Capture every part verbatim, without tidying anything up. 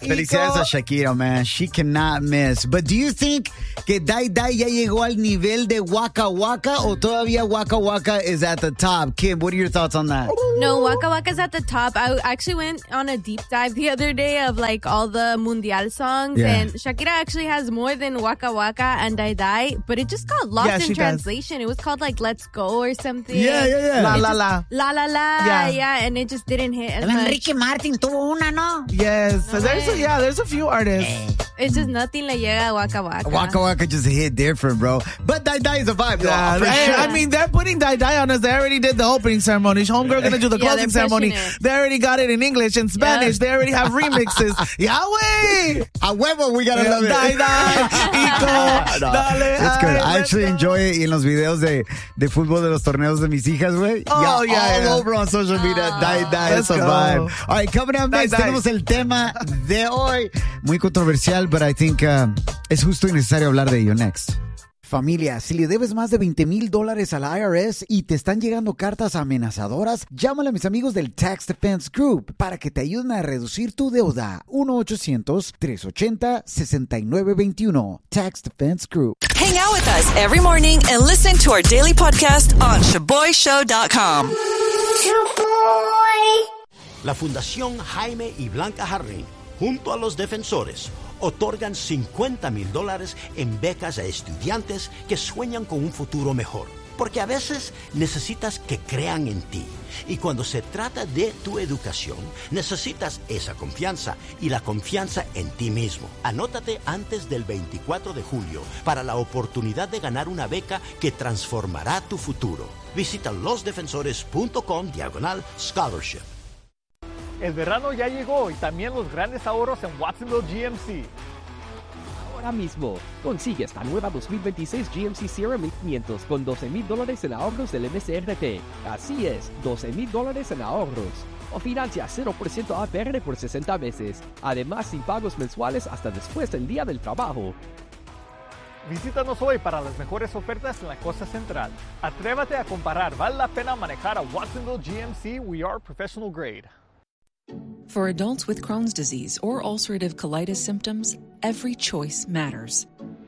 Felicidades a Shakira, man. She cannot miss. But do you think que Dai Dai ya llegó al nivel de Waka Waka o todavía Waka Waka is at the top? Kim, what are your thoughts on that? No, Waka Waka's at the top. I actually went on a deep dive the other day of like all the Mundial songs, yeah. and Shakira actually has more than Waka Waka and Dai Dai, but it just got lost yeah, in translation. Does. It was called like Let's Go or something. Yeah, yeah, yeah. La, it la, just, la. La, la, la. Yeah. yeah, and it just didn't hit as El much. Enrique Martin tuvo una, ¿no? Yes. No there's a, yeah, there's a few artists. It's just nothing le llega a Waka Waka. Waka Waka just hit different, bro. But Dai Dai is a vibe, yeah, though. For I, sure. I mean, they're putting Dai Dai on us. They already did the opening ceremony. Homegirl gonna do the yeah, closing ceremony. It. They already got it in English and Spanish. Yep. They already have remixes. Yahweh! A huevo, we gotta yeah, love it. Dai Dai, Ico, no, dale. It's good. I actually go. enjoy it. Y en los videos de, de fútbol de los torneos de mis hijas, güey. Oh, yeah, yeah, all yeah. over on social media. Oh. Dai Dai, it's a go. vibe. All right, coming up next, Dai, Dai. tenemos el tema de hoy. Muy controversial, but I think uh, es justo y necesario hablar de ello next. Familia, si le debes más de veinte mil dólares a la I R S y te están llegando cartas amenazadoras, llámale a mis amigos del Tax Defense Group para que te ayuden a reducir tu deuda. uno ochocientos, tres ochenta, sesenta y nueve veintiuno. Tax Defense Group. Hang out with us every morning and listen to our daily podcast on shaboy show dot com. La Fundación Jaime y Blanca Jarrín, junto a los defensores, otorgan cincuenta mil dólares en becas a estudiantes que sueñan con un futuro mejor. Porque a veces necesitas que crean en ti. Y cuando se trata de tu educación, necesitas esa confianza y la confianza en ti mismo. Anótate antes del veinticuatro de julio para la oportunidad de ganar una beca que transformará tu futuro. Visita losdefensores.com diagonal scholarship. El verano ya llegó y también los grandes ahorros en Watsonville G M C. Ahora mismo, consigue esta nueva dos mil veintiséis G M C Sierra mil quinientos con doce mil dólares en ahorros del M S R P. Así es, doce mil dólares en ahorros. O financia cero por ciento A P R por sesenta meses. Además, sin pagos mensuales hasta después del día del trabajo. Visítanos hoy para las mejores ofertas en la Costa Central. Atrévate a comparar. Vale la pena manejar a Watsonville G M C. We are professional grade. For adults with Crohn's disease or ulcerative colitis symptoms, every choice matters.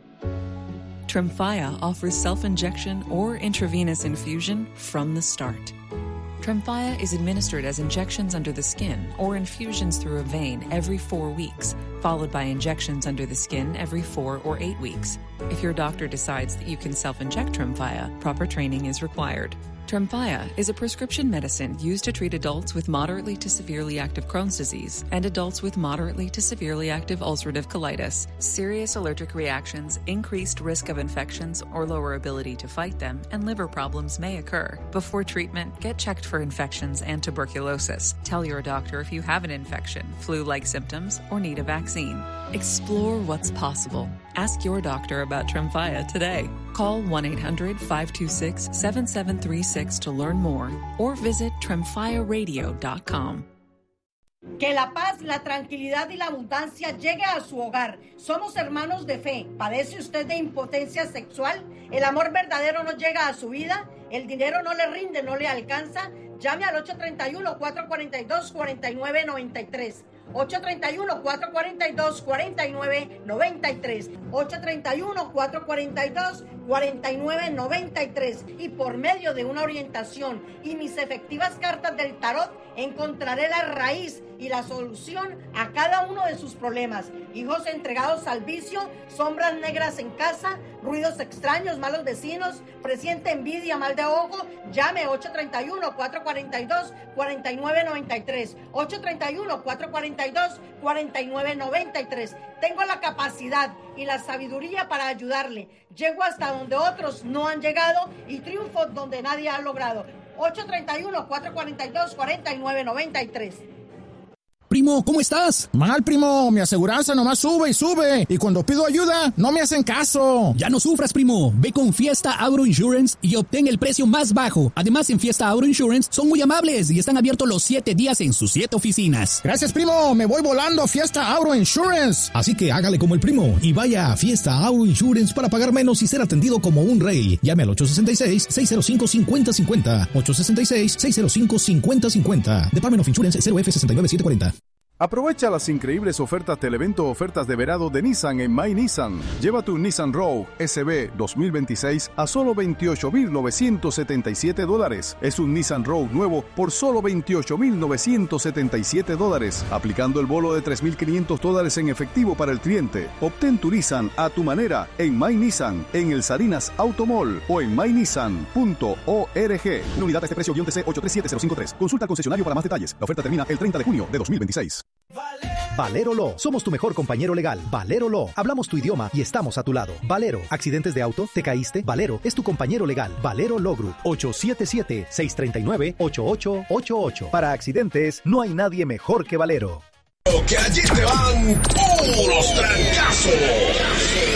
Tremfya offers self-injection or intravenous infusion from the start. Tremfya is administered as injections under the skin or infusions through a vein every four weeks, followed by injections under the skin every four or eight weeks. If your doctor decides that you can self-inject Tremfya, proper training is required. Tremfya is a prescription medicine used to treat adults with moderately to severely active Crohn's disease and adults with moderately to severely active ulcerative colitis. Serious allergic reactions, increased risk of infections or lower ability to fight them, and liver problems may occur. Before treatment, get checked for infections and tuberculosis. Tell your doctor if you have an infection, flu-like symptoms, or need a vaccine. Explore what's possible. Ask your doctor about Tremfya today. Call one eight hundred, five two six, seven seven three six to learn more or visit tremfya radio dot com. Que la paz, la tranquilidad y la abundancia llegue a su hogar. Somos hermanos de fe. ¿Padece usted de impotencia sexual? ¿El amor verdadero no llega a su vida? ¿El dinero no le rinde, no le alcanza? Llame al ocho tres uno, cuatro cuatro dos, cuatro nueve nueve tres. ocho tres uno, cuatro cuatro dos, cuatro nueve nueve tres. ocho tres uno, cuatro cuatro dos, cuatro nueve nueve tres. Y por medio de una orientación y mis efectivas cartas del tarot, encontraré la raíz y la solución a cada uno de sus problemas. Hijos entregados al vicio, sombras negras en casa, ruidos extraños, malos vecinos, presiente envidia, mal de ojo. Llame ocho tres uno, cuatro cuatro dos, cuatro nueve nueve tres. ocho tres uno, cuatro cuatro dos, cuatro nueve nueve tres. Tengo la capacidad y la sabiduría para ayudarle. Llego hasta donde otros no han llegado y triunfo donde nadie ha logrado. ocho tres uno, cuatro cuatro dos, cuatro nueve nueve tres. Primo, ¿cómo estás? Mal, primo. Mi aseguranza nomás sube y sube. Y cuando pido ayuda, no me hacen caso. Ya no sufras, primo. Ve con Fiesta Auto Insurance y obtén el precio más bajo. Además, en Fiesta Auto Insurance son muy amables y están abiertos los siete días en sus siete oficinas. Gracias, primo. Me voy volando a Fiesta Auto Insurance. Así que hágale como el primo y vaya a Fiesta Auto Insurance para pagar menos y ser atendido como un rey. Llame al ocho seis seis, seis cero cinco, cinco cero cinco cero. ocho seis seis, seis cero cinco, cinco cero cinco cero. Department of Insurance cero F seis nueve siete cuatro cero. Aprovecha las increíbles ofertas del evento Ofertas de Verano de Nissan en My Nissan. Lleva tu Nissan Rogue S B dos mil veintiséis a solo veintiocho mil novecientos setenta y siete dólares. Es un Nissan Rogue nuevo por solo veintiocho mil novecientos setenta y siete dólares, aplicando el bono de tres mil quinientos dólares en efectivo para el cliente. Obtén tu Nissan a tu manera en My Nissan, en el Salinas Auto Mall o en my nissan punto org. Una unidad a este precio T C ocho tres siete cero cinco tres. Consulta al concesionario para más detalles. La oferta termina el treinta de junio de dos mil veintiséis. Valero Law. Somos tu mejor compañero legal. Valero Law. Hablamos tu idioma y estamos a tu lado. Valero. ¿Accidentes de auto? ¿Te caíste? Valero es tu compañero legal. Valero Law Group. ocho siete siete, seis tres nueve, ocho ocho ocho ocho. Para accidentes, no hay nadie mejor que Valero. Que allí te van todos los trancazos.